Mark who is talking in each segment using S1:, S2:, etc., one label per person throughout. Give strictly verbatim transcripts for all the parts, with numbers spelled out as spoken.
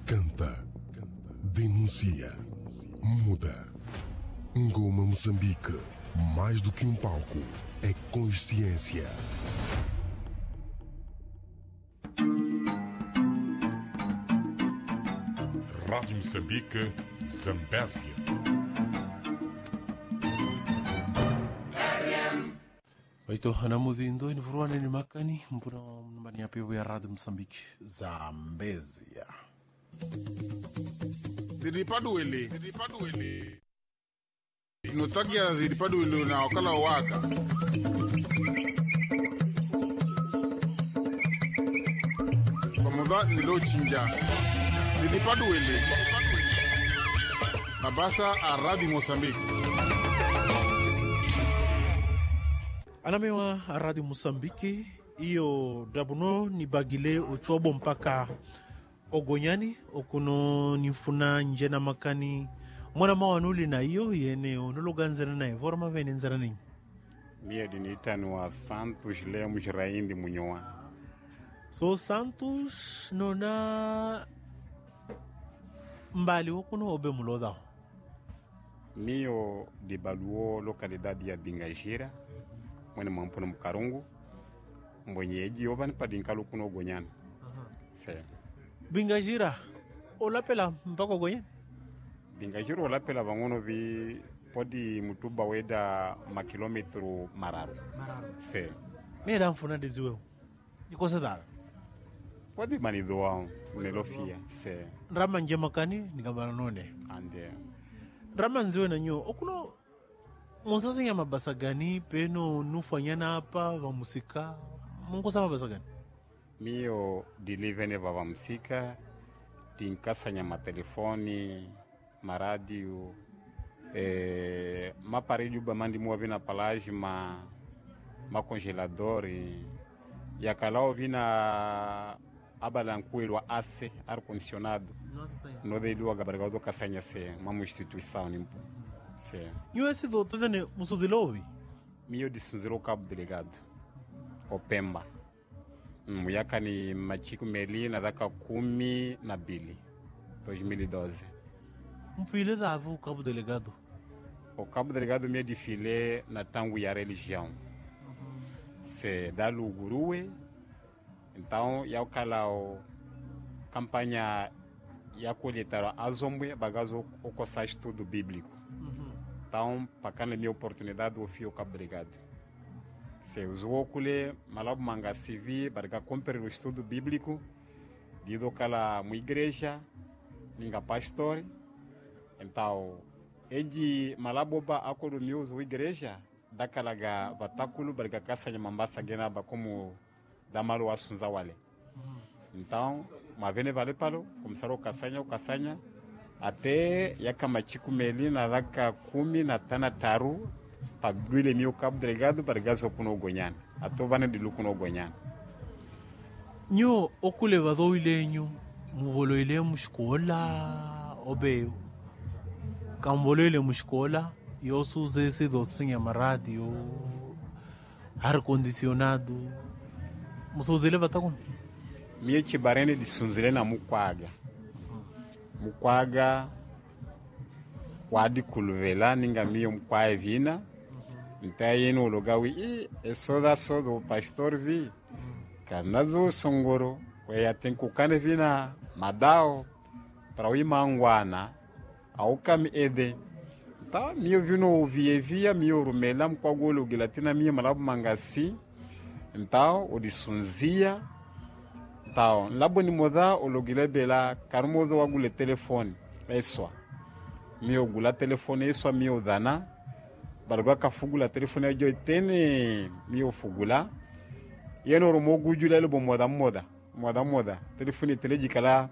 S1: canta, denuncia, muda. Ngoma Moçambique, mais do que um palco, é consciência.
S2: Rádio Moçambique, Zambésia.
S3: Oito anamudindo ni vuruane ni makani mpuna mbani ya pevu ya Radio Moçambique, Zambésia.
S4: Ziripaduwele, ziripaduwele. Notakia ziripaduwele na wakala waka. Pamoja nilo chinja. Ziripaduwele. Nabasa a Radio Moçambique.
S3: Anamewa Radio Moçambique, iyo dabuno ni bagile uchobo mpaka ogonyani, okuno nifuna njena makani mwana mawanuli na iyo yene onologanzana na evorma vene nzara ninyi.
S5: Mia dinitani wa Santos Lemos Raindi Munyoa.
S3: So Santos nona mbali okuno obe muloda.
S5: Mio de Baluo, localidade ya Bingagira, mwene mampuna Mkarungu, mbonyeji obani padinkalu kuno gonyana. Se.
S3: Bingagira, olapela mpaka gonyana?
S5: Bingagira olapela bangono bi podi mutuba weda makilometro mararu.
S3: Mararu.
S5: Se.
S3: Mera mfuna deziweo. Ikose dala.
S5: Podi manidoa nelofia. Se.
S3: Rama njema kani nikambana none.
S5: Ande.
S3: Rama nziwe na nyo, okuno monsazi ya mabasa gani peno nufanyana hapa wa musika mungu sama mabasa gani?
S5: Mio dilivene wa musika, tinkasanya matelefoni, maradio, eh, maparedio bamandi mua vina palage, ma, ma congeladori, yakalao vina abalankuelwa ase, ar-condicionado. No de ilua gabargado kasanya se, mamu instituição nimpo. Se.
S3: Nyo esse do tadane musudilovi?
S5: Mio disunziro cabo delegado. Opemba. Muyaka ni machiku meli na daka kumi na bili. dois mil e doze.
S3: Mfile dava o cabo delegado?
S5: O cabo delegado me defile na tango ya religião. Uhum. Se dá lugurue. Então, ya ukalao campanha ya colheitaram a zombie bagazo o coça estudo bíblico. Uhum. Então, para cá na minha oportunidade, eu fui o cabo delegado. Se usou ocule, malabu manga civi, para cumprir o estudo bíblico, dido cala uma igreja, ninga pastor. Então, ele malaboba acordo meu uso igreja, daquela ga batáculo, para caça de mambasa genaba como da malu asunza wale. Uhum. Então, uma vez vale palo, começaram o caçanha, o caçanha, até ya kama chiku meli na daka kumi na tana taru, pa brile mi o cabo delegado para gaso kuno gonyana. Ato bana dilu kuno gonyana.
S3: Nyo okule vado ile nyo, muvolo ile muskola, obe, kamvolo ile muskola, yo suze esse docinha radio, ar-condicionado, musuze ile vata como?
S5: Mie chibarene de sunzile na mukwaga. Mukwaga wadi kuluvela ninga mio mkwae vina. Ntaye no logawi i esoda sodo pastor vi. Kanazo songoro we yatenku kane vina madao para wi mangwana au kam ede. Ta mio vino vie via mio rumela mkwagolo gilatina mio malabu mangasi. Ntao odisunzia. Tao, labo ni moda ologile bela karmodo wagule telefone eswa. Mio gula telefone eswa mio dana. Bargwa kafugula telefone jo tene mio fugula. Yeno romo gujula lebo moda moda. Moda moda. Telefone telejikala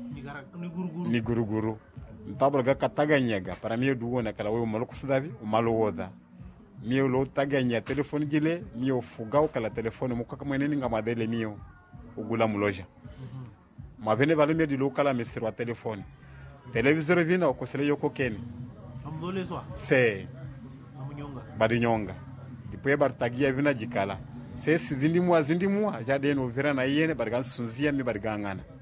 S5: ni guruguru. Ntao bargwa kataganyega para mio duona kala we umalo sadavi umalo woda. Mio lo taganya telefone gile mio fugao kala telefone mukaka mweneni ngamadele mio ugula muloja. Mm-hmm. Mavene valumia di lokala mesiro a telefone. Televisor vina okosele yoko keni.
S3: Amdole swa?
S5: Se.
S3: Amunyonga.
S5: Badi nyonga. Dipuye bartagia vina jikala. Se si zindimua zindimua. Jade no vira na yene bargan sunzia mi bargangana.